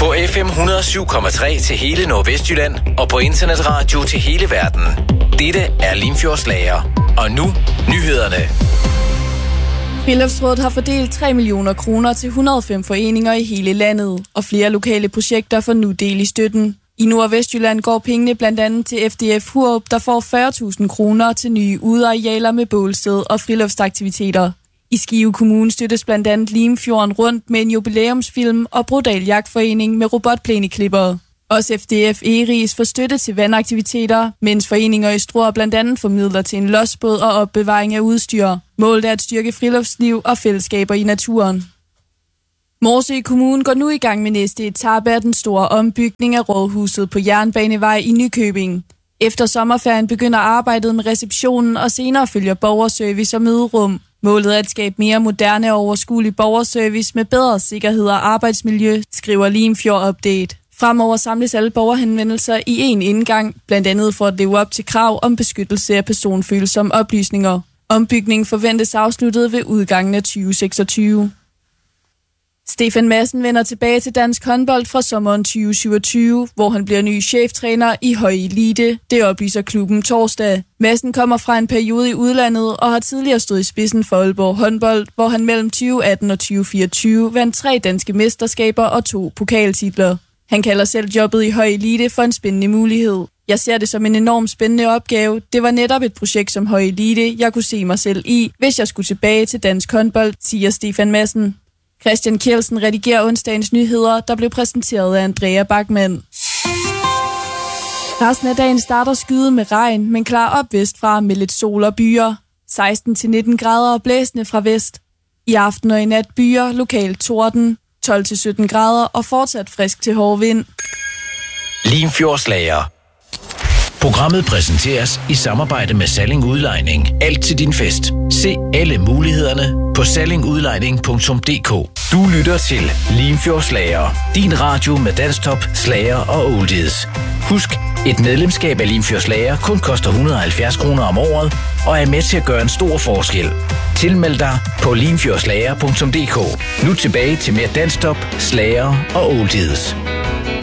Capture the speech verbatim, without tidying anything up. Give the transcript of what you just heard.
På F M et hundrede og syv komma tre til hele Nordvestjylland og på internetradio til hele verden. Dette er Limfjordslager. Og nu, nyhederne. Friluftsrådet har fordelt tre millioner kroner til et hundrede og fem foreninger i hele landet, og flere lokale projekter får nu del i støtten. I Nord- og Vestjylland går pengene blandt andet til F D F Hurup, der får fyrre tusind kroner til nye udearealer med bålsted og friluftsaktiviteter. I Skive Kommune støttes blandt andet Limfjorden rundt med en jubilæumsfilm og Brodal Jagtforening med robotplæneklippere. Også F D F Eris får støtte til vandaktiviteter, mens foreninger i Struer blandt andet får midler til en lodsbåd og opbevaring af udstyr. Målet er at styrke friluftsliv og fællesskaber i naturen. Morsø Kommune går nu i gang med næste etape af den store ombygning af rådhuset på Jernbanevej i Nykøbing. Efter sommerferien begynder arbejdet med receptionen, og senere følger borgerservice og møderum. Målet er at skabe mere moderne og overskuelig borgerservice med bedre sikkerhed og arbejdsmiljø, skriver Limfjord Update. Fremover samles alle borgerhenvendelser i én indgang, blandt andet for at leve op til krav om beskyttelse af personfølsomme oplysninger. Ombygningen forventes afsluttet ved udgangen af tyve seksogtyve. Stefan Madsen vender tilbage til dansk håndbold fra sommeren tyve syvogtyve, hvor han bliver ny cheftræner i høj elite. Det oplyser klubben torsdag. Madsen kommer fra en periode i udlandet og har tidligere stået i spidsen for Aalborg håndbold, hvor han mellem tyve atten og tyve fireogtyve vandt tre danske mesterskaber og to pokaltitler. Han kalder selv jobbet i høj elite for en spændende mulighed. Jeg ser det som en enormt spændende opgave. Det var netop et projekt som høj elite, jeg kunne se mig selv i, hvis jeg skulle tilbage til dansk håndbold, siger Stefan Madsen. Christian Kjeldsen redigerer onsdagens nyheder, der blev præsenteret af Andrea Bachmann. Resten af dagen starter skyet med regn, men klar op vestfra med lidt sol og byer. seksten til nitten grader og blæsende fra vest. I aften og i nat byer, lokalt torden. tolv til sytten grader og fortsat frisk til hård vind. Limfjordslager. Programmet præsenteres i samarbejde med Salling Udlejning. Alt til din fest. Se alle mulighederne på salling udlejning punktum d k. Du lytter til Limfjordslager. Din radio med dansktop, slager og oldies. Husk, et medlemskab af Limfjordslager kun koster et hundrede og halvfjerds kroner om året og er med til at gøre en stor forskel. Tilmeld dig på limfjordslager punktum d k. Nu tilbage til mere dansktop, slager og oldies.